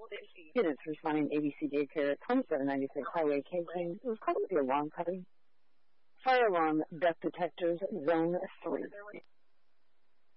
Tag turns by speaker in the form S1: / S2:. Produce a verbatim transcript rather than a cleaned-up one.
S1: Students responding to A B C Daycare at twenty-seven ninety-six Highway Camping. It was probably a lawn cutting. Fire alarm, duct detectors, zone three.